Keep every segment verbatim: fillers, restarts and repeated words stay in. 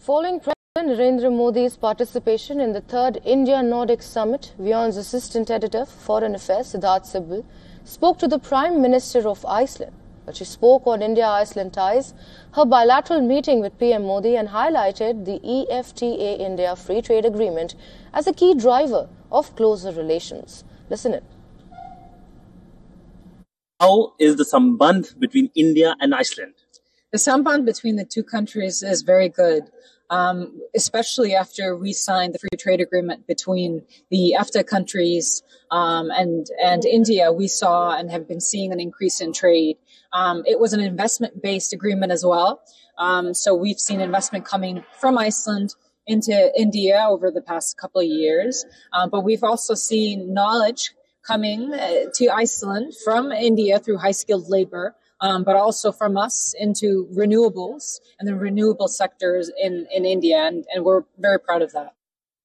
Following President Narendra Modi's participation in the third India-Nordic Summit, WION's assistant editor for Foreign Affairs, Siddharth Sibal, spoke to the Prime Minister of Iceland. But she spoke on India-Iceland ties, her bilateral meeting with P M Modi, and highlighted the E F T A-India Free Trade Agreement as a key driver of closer relations. Listen in. How is the sambandh between India and Iceland? The sambandh between the two countries is very good, um, especially after we signed the free trade agreement between the EFTA countries um, and and India. We saw and have been seeing an increase in trade. Um, it was an investment-based agreement as well, um, so we've seen investment coming from Iceland into India over the past couple of years, um, but we've also seen knowledge coming uh, to Iceland from India through high-skilled labor. Um, but also from us into renewables and the renewable sectors in, in India, and, and we're very proud of that.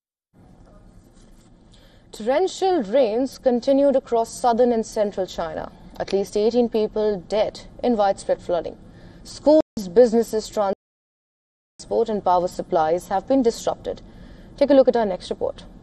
Torrential rains continued across southern and central China. At least eighteen people dead in widespread flooding. Schools, businesses, transport and power supplies have been disrupted. Take a look at our next report.